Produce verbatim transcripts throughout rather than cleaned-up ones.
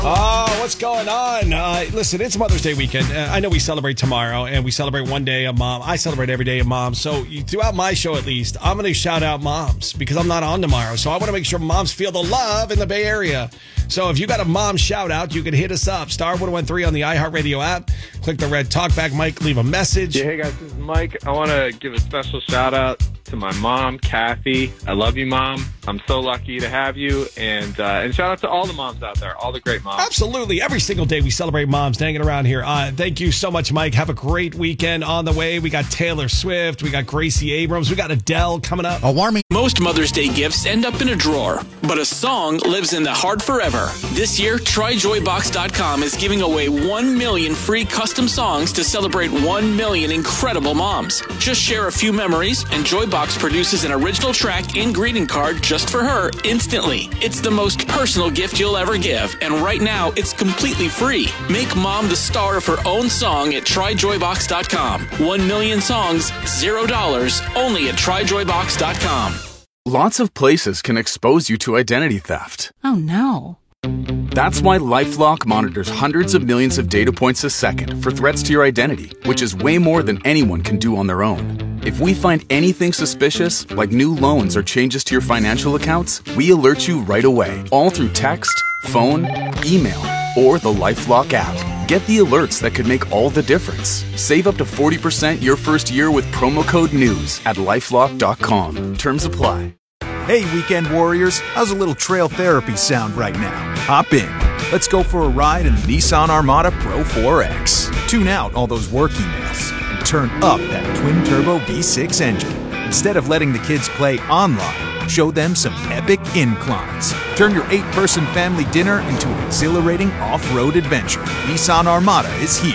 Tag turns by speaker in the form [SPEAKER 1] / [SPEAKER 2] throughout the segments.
[SPEAKER 1] Oh, what's going on? Uh, listen, it's Mother's Day weekend. Uh, I know we celebrate tomorrow, and we celebrate one day of mom. I celebrate every day of mom. So you, throughout my show, at least, I'm going to shout out moms because I'm not on tomorrow. So I want to make sure moms feel the love in the Bay Area. So if you got a mom shout out, you can hit us up. Star one one three on the iHeartRadio app. Click the red talkback mic, leave a message.
[SPEAKER 2] Yeah, hey guys, this is Mike. I want to give a special shout out to my mom, Kathy. I love you, Mom. I'm so lucky to have you. And uh, and shout out to all the moms out there, all the great moms.
[SPEAKER 1] Absolutely. Every single day we celebrate moms hanging around here. Uh, thank you so much, Mike. Have a great weekend on the way. We got Taylor Swift. We got Gracie Abrams. We got Adele coming up.
[SPEAKER 3] Alarming.
[SPEAKER 4] Most Mother's Day gifts end up in a drawer, but a song lives in the heart forever. This year, try joy box dot com is giving away one million free custom songs to celebrate one million incredible moms. Just share a few memories, and Joybox produces an original track and greeting card just for her instantly. It's the most personal gift you'll ever give, and right now, it's completely free. Make mom the star of her own song at try joy box dot com. One million songs, zero dollars, only at try joy box dot com.
[SPEAKER 5] Lots of places can expose you to identity theft.
[SPEAKER 6] Oh no.
[SPEAKER 5] That's why LifeLock monitors hundreds of millions of data points a second for threats to your identity, which is way more than anyone can do on their own. If we find anything suspicious, like new loans or changes to your financial accounts, we alert you right away, all through text, phone, email, or the LifeLock app. Get the alerts that could make all the difference. Save up to forty percent your first year with promo code NEWS at lifelock dot com. Terms apply.
[SPEAKER 3] Hey, weekend warriors, how's a little trail therapy sound right now? Hop in. Let's go for a ride in the Nissan Armada Pro four X. Tune out all those work emails and turn up that twin-turbo V six engine. Instead of letting the kids play online, show them some epic inclines. Turn your eight-person family dinner into an exhilarating off-road adventure. Nissan Armada is here.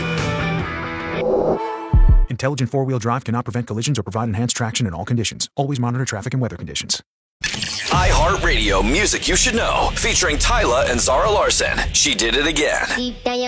[SPEAKER 3] Intelligent four-wheel drive cannot prevent collisions or provide enhanced traction in all conditions. Always monitor traffic and weather conditions.
[SPEAKER 7] iHeartRadio Music You Should Know, featuring Tyla and Zara Larson. She Did It Again.